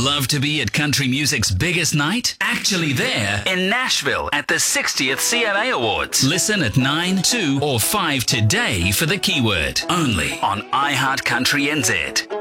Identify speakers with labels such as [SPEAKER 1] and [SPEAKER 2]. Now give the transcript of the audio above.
[SPEAKER 1] Love to be at country music's biggest night? Actually there in Nashville at the 60th CMA Awards. Listen at 9, 2 or 5 today for The Keyword. Only on iHeart Country NZ.